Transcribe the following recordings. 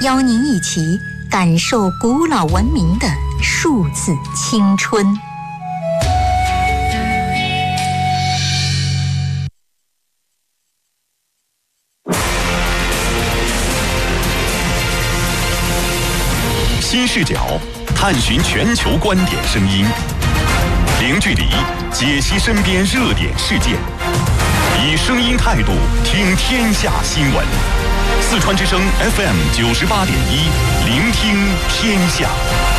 邀您一起感受古老文明的数字青春。 新视角，探寻全球观点声音，零距离解析身边热点事件，以声音态度听天下新闻。四川之声 FM98.1，聆听天下。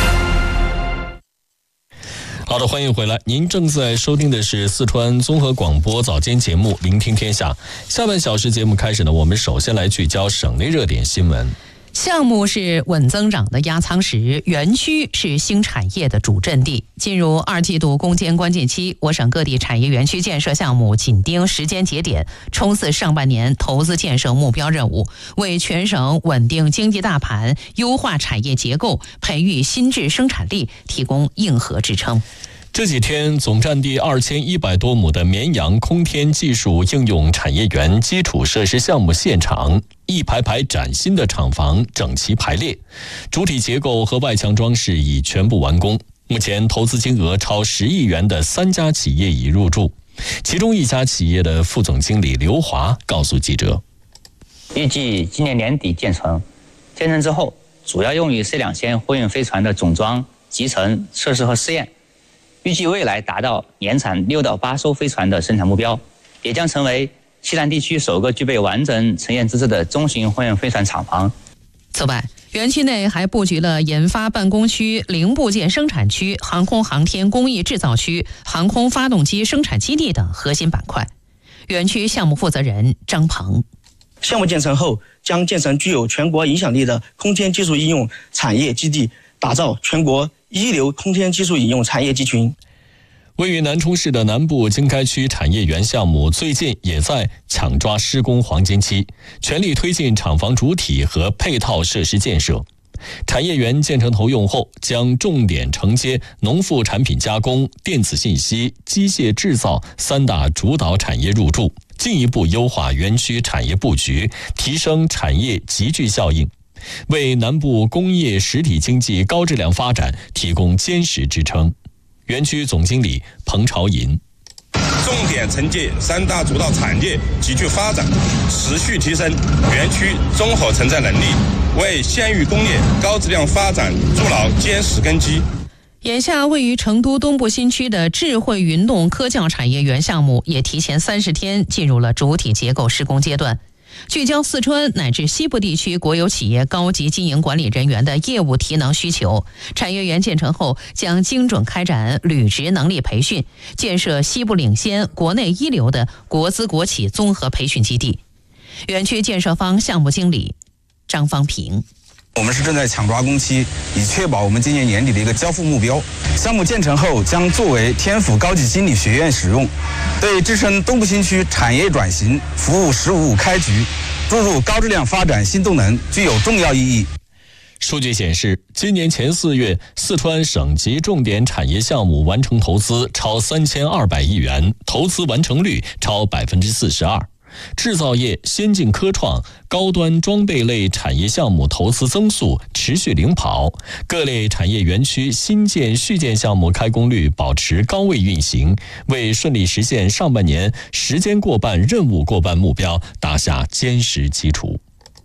好的，欢迎回来。您正在收听的是四川综合广播早间节目《聆听天下》。下半小时节目开始呢，我们首先来聚焦省内热点新闻。 项目是稳增长的压舱石，园区是新产业的主阵地。进入2季度攻坚关键期，我省各地产业园区建设项目紧盯时间节点，冲刺上半年投资建设目标任务，为全省稳定经济大盘、优化产业结构、培育新质生产力提供硬核支撑。 这几天，总占地2100多亩的绵阳空天技术应用产业园基础设施项目现场，一排排崭新的厂房整齐排列，主体结构和外墙装饰已全部完工。目前投资金额超10亿元的3家企业已入驻，其中一家企业的副总经理刘华告诉记者， 预计今年年底建成，建成之后主要用于 C2线货运飞船的总装、集成、测试和试验。预计未来达到年产6到8艘飞船的生产目标，也将成为西南地区首个具备完整成验资质的中型货运飞船厂房。 此外，园区内还布局了研发办公区、零部件生产区、航空航天工艺制造区、航空发动机生产基地等核心板块。园区项目负责人张鹏， 项目建成后，将建成具有全国影响力的空天技术应用产业基地，打造全国一流空天技术应用产业集群。 位于南充市的南部经开区产业园项目最近也在抢抓施工黄金期，全力推进厂房主体和配套设施建设。产业园建成投用后，将重点承接农副产品加工、电子信息、机械制造3大主导产业入驻，进一步优化园区产业布局，提升产业集聚效应，为南部工业实体经济高质量发展提供坚实支撑。园区总经理彭朝银， 重点承接3大主导产业集聚发展，持续提升园区综合承载能力，为县域工业高质量发展筑牢坚实根基。 眼下位于成都东部新区的智慧云动科教产业园项目也提前30天进入了主体结构施工阶段。聚焦四川乃至西部地区国有企业高级经营管理人员的业务提能需求，产业园建成后将精准开展履职能力培训，建设西部领先、国内一流的国资国企综合培训基地。园区建设方项目经理张方平， 我们是正在抢抓工期，以确保我们今年年底的一个交付目标。项目建成后将作为天府高级经理学院使用，对支撑东部新区产业转型、服务“十五五”开局、注入高质量发展新动能具有重要意义。 数据显示，今年前4月，四川省级重点产业项目完成投资超3200亿元，投资完成率超42%。制造业、先进科创、高端装备类产业项目投资增速持续领跑，各类产业园区新建续建项目开工率保持高位运行，为顺利实现上半年时间过半、任务过半目标打下坚实基础。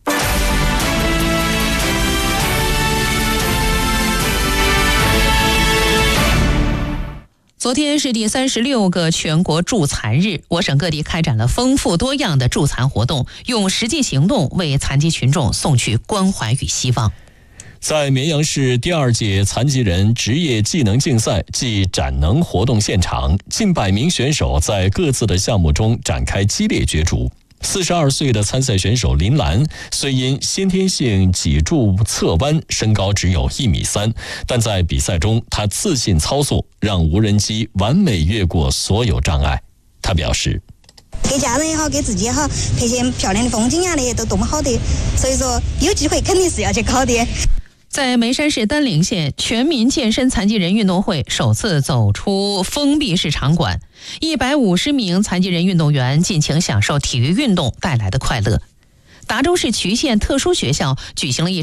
昨天是第36个全国助残日，我省各地开展了丰富多样的助残活动，用实际行动为残疾群众送去关怀与希望。 在绵阳市第2届残疾人职业技能竞赛暨展能活动现场，近100名选手在各自的项目中展开激烈角逐。42岁的参赛选手林兰，虽因先天性脊柱侧弯，身高只有1.3米，但在比赛中她自信操作，让无人机完美越过所有障碍。她表示， 给家人也好，给自己也好，拍些漂亮的风景啊，那些都多么好的，所以说有机会肯定是要去考的。 在眉山市丹棱县，全民健身残疾人运动会首次走出封闭式场馆，150名残疾人运动员尽情享受体育运动带来的快乐。达州市渠县特殊学校举行了一